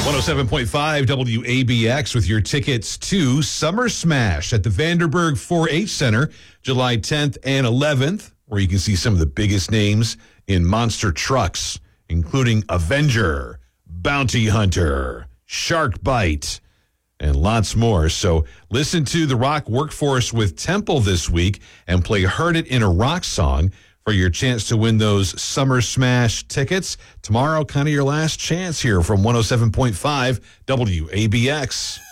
107.5 WABX with your tickets to Summer Smash at the Vanderburg 4-H Center, July 10th and 11th, where you can see some of the biggest names in monster trucks, including Avenger, Bounty Hunter, Shark Bite, and lots more. So listen to the rock workforce with Temple this week and play Heard It in a Rock Song for your chance to win those Summer Smash tickets. Tomorrow, kind of your last chance here from 107.5 WABX.